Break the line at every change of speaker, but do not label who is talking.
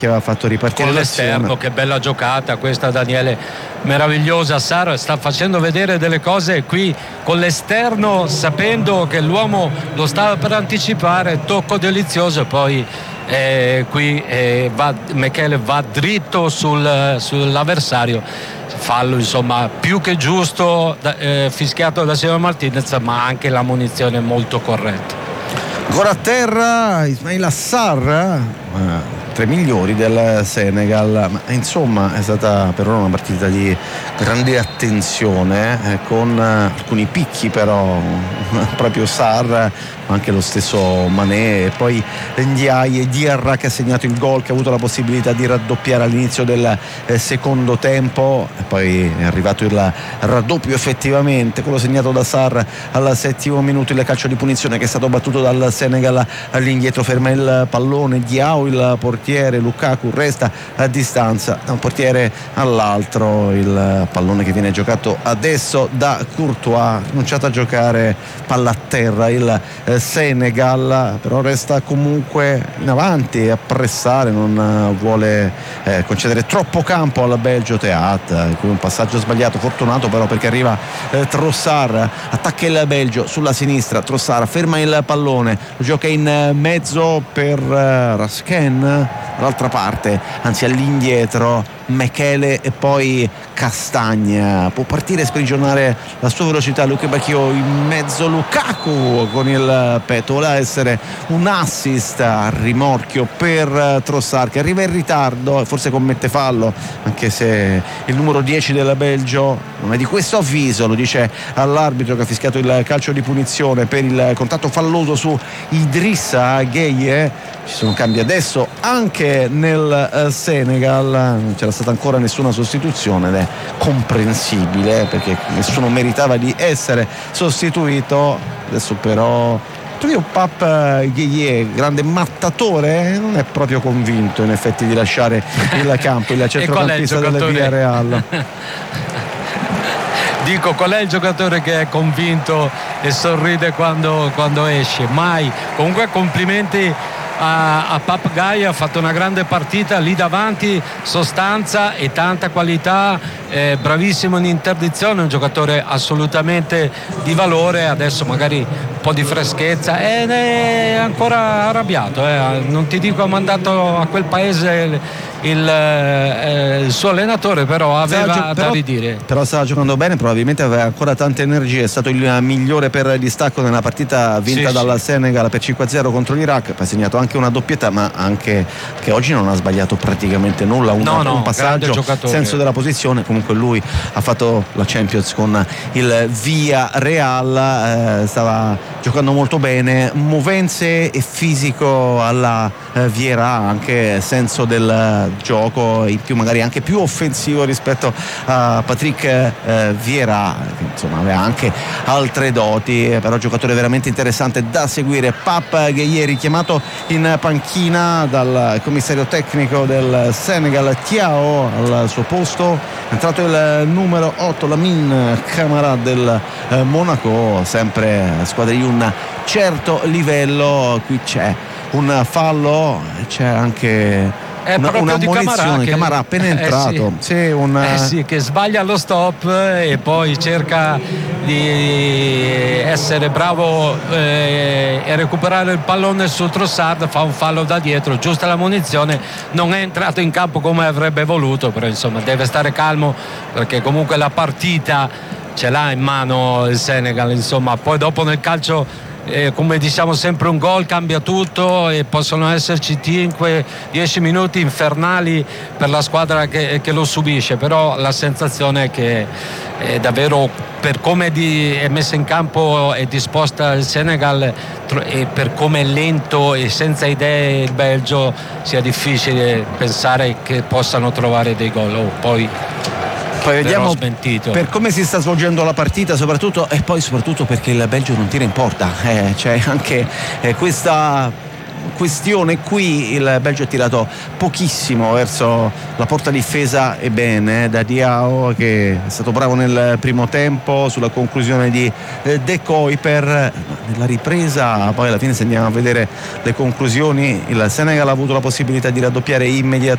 che aveva fatto ripartire
con l'esterno. Che bella giocata questa, Daniele, meravigliosa. Sarr sta facendo vedere delle cose qui con l'esterno, sapendo che l'uomo lo stava per anticipare, tocco delizioso, poi qui Mechele va dritto sull'avversario, fallo insomma più che giusto, fischiato da Simo Martinez, ma anche la munizione molto corretta.
Ancora a terra Ismaila Sarr, tra i migliori del Senegal, ma insomma è stata per ora una partita di grande attenzione, con alcuni picchi però, proprio Sarr, ma anche lo stesso Mané, e poi Ndiaye, Diarra che ha segnato il gol, che ha avuto la possibilità di raddoppiare all'inizio del secondo tempo, e poi è arrivato il raddoppio effettivamente, quello segnato da Sarr al 7° minuto, il calcio di punizione che è stato battuto dal Senegal all'indietro, ferma il pallone Diao, il portiere Lukaku resta a distanza da un portiere all'altro, il pallone che viene giocato adesso da Courtois, cominciato a giocare palla a terra il Senegal, però resta comunque in avanti a pressare, non vuole concedere troppo campo al Belgio Teat, qui un passaggio sbagliato, fortunato però perché arriva Trossard, attacca il Belgio sulla sinistra, Trossard ferma il pallone, lo gioca in mezzo per Rasken, dall'altra parte, anzi all'indietro Mechele e poi Castagna, può partire e sprigionare la sua velocità Luke Bacchio in mezzo, Lukaku con il petto, voleva essere un assist a rimorchio per Trossard che arriva in ritardo e forse commette fallo, anche se il numero 10 del Belgio non è di questo avviso, lo dice all'arbitro che ha fischiato il calcio di punizione per il contatto falloso su Idrissa Gueye. Ci sono cambi adesso anche nel Senegal, non c'era stata ancora nessuna sostituzione ed è comprensibile perché nessuno meritava di essere sostituito. Adesso però Pap Gueye, grande mattatore, non è proprio convinto in effetti di lasciare il campo, il centrocampista del Villarreal.
Dico, qual è il giocatore che è convinto e sorride quando esce? Mai. Comunque complimenti a Pap Gueye, ha fatto una grande partita lì davanti, sostanza e tanta qualità, bravissimo in interdizione, un giocatore assolutamente di valore. Adesso magari un po' di freschezza ed è ancora arrabbiato, non ti dico ha mandato a quel paese il suo allenatore, però aveva da ridire,
però stava giocando bene, probabilmente aveva ancora tante energie, è stato il migliore per distacco nella partita vinta dal Senegal per 5-0 contro l'Iraq, ha segnato anche una doppietta, ma anche che oggi non ha sbagliato praticamente nulla, un passaggio, senso della posizione. Comunque lui ha fatto la Champions con il Villarreal, stava giocando molto bene, movenze e fisico alla Vieira, anche senso del gioco in più, magari anche più offensivo rispetto a Patrick Vieira, che insomma aveva anche altre doti, però giocatore veramente interessante da seguire. Pap Gueye richiamato in panchina dal commissario tecnico del Senegal Thiaw, al suo posto è entrato il numero 8 Lamine Camara del Monaco, sempre squadra di un certo livello. Qui c'è un fallo, c'è anche una munizione, Camara appena entrato,
che sbaglia lo stop e poi cerca di essere bravo e recuperare il pallone su Trossard, fa un fallo da dietro, giusta la munizione, non è entrato in campo come avrebbe voluto, però insomma deve stare calmo perché comunque la partita ce l'ha in mano il Senegal, insomma. Poi dopo nel calcio come diciamo sempre un gol cambia tutto e possono esserci 5-10 minuti infernali per la squadra che lo subisce, però la sensazione è che davvero per come è messa in campo e disposta il Senegal e per come è lento e senza idee il Belgio sia difficile pensare che possano trovare dei gol. Poi
vediamo per come si sta svolgendo la partita, soprattutto perché il Belgio non tira in porta, c'è anche questa questione qui. Il Belgio ha tirato pochissimo verso la porta difesa e bene da Diao, che è stato bravo nel primo tempo sulla conclusione di De Kuiper. Nella ripresa poi alla fine, se andiamo a vedere le conclusioni, il Senegal ha avuto la possibilità di raddoppiare immediatamente